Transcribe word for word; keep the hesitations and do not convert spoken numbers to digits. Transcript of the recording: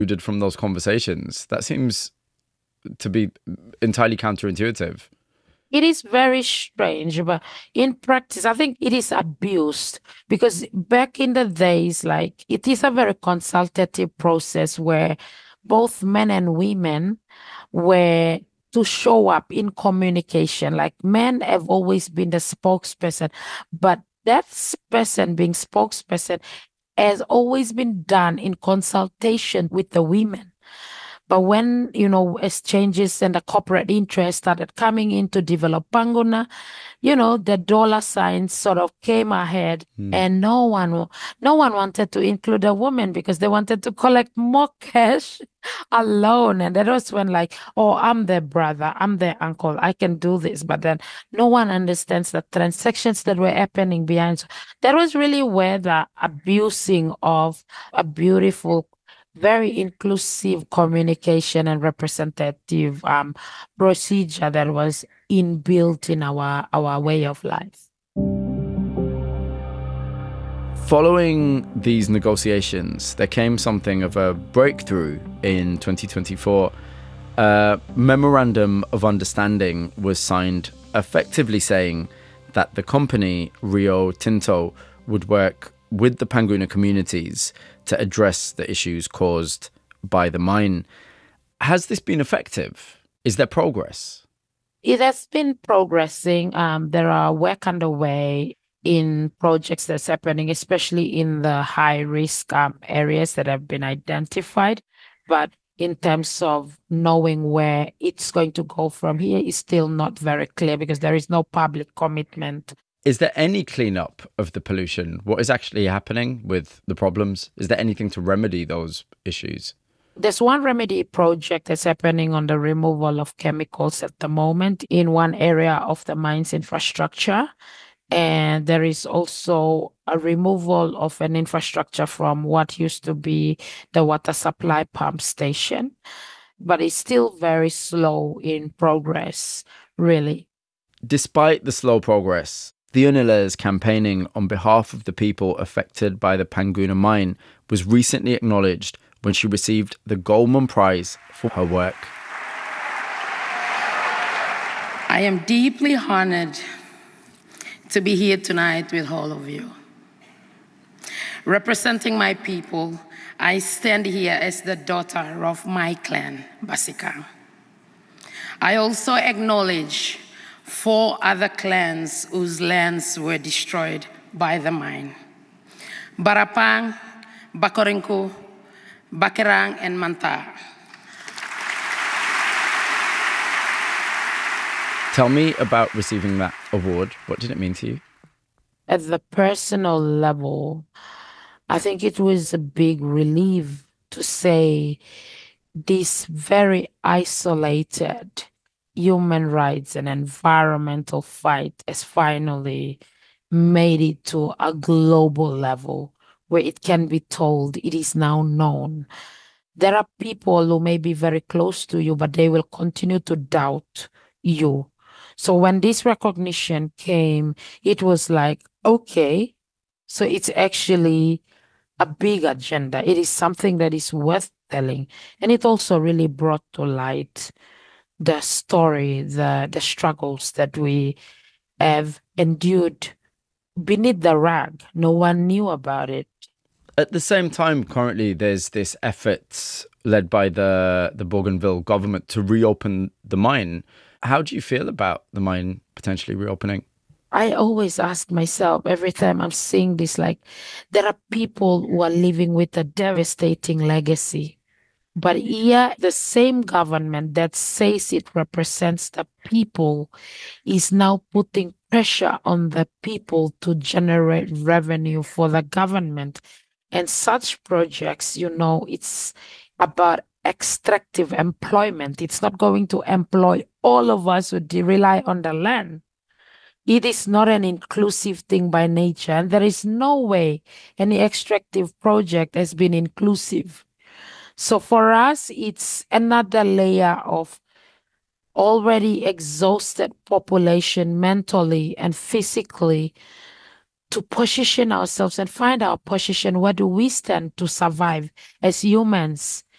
excluded from those conversations. That seems to be entirely counterintuitive. It is very strange, but in practice, I think it is abused because back in the days, like it is a very consultative process where both men and women were to show up in communication. Like men have always been the spokesperson, but that person being spokesperson has always been done in consultation with the women. But when, you know, exchanges and the corporate interest started coming in to develop Panguna, you know, the dollar signs sort of came ahead mm. and no one, no one wanted to include a woman because they wanted to collect more cash alone. And that was when like, oh, I'm their brother, I'm their uncle, I can do this. But then no one understands the transactions that were happening behind. So that was really where the abusing of a beautiful, very inclusive communication and representative um, procedure that was inbuilt in our, our way of life. Following these negotiations, there came something of a breakthrough in twenty twenty-four. A memorandum of understanding was signed, effectively saying that the company Rio Tinto would work with the Panguna communities to address the issues caused by the mine. Has this been effective? Is there progress? It has been progressing. Um, there are work underway in projects that's happening, especially in the high-risk um, areas that have been identified. But in terms of knowing where it's going to go from here is still not very clear because there is no public commitment. Is there any cleanup of the pollution? What is actually happening with the problems? Is there anything to remedy those issues? There's one remedy project that's happening on the removal of chemicals at the moment in one area of the mine's infrastructure. And there is also a removal of an infrastructure from what used to be the water supply pump station. But it's still very slow in progress, really. Despite the slow progress, Theonila's campaigning on behalf of the people affected by the Panguna mine was recently acknowledged when she received the Goldman Prize for her work. I am deeply honored to be here tonight with all of you. Representing my people, I stand here as the daughter of my clan, Basika. I also acknowledge four other clans whose lands were destroyed by the mine: Barapang, Bakorinko, Bakerang, and Manta. Tell me about receiving that award. What did it mean to you? At the personal level, I think it was a big relief to say this very isolated human rights and environmental fight has finally made it to a global level where it can be told, it is now known. There are people who may be very close to you, but they will continue to doubt you. So when this recognition came, it was like, okay, so it's actually a big agenda. It is something that is worth telling. And it also really brought to light the story, the, the struggles that we have endured beneath the rag. No one knew about it. At the same time, currently, there's this effort led by the, the Bougainville government to reopen the mine. How do you feel about the mine potentially reopening? I always ask myself every time I'm seeing this, like, there are people who are living with a devastating legacy. But here, the same government that says it represents the people is now putting pressure on the people to generate revenue for the government. And such projects, you know, it's about extractive employment. It's not going to employ all of us who rely on the land. It is not an inclusive thing by nature. And there is no way any extractive project has been inclusive. So for us, it's another layer of already exhausted population mentally and physically to position ourselves and find our position. Where do we stand to survive as humans?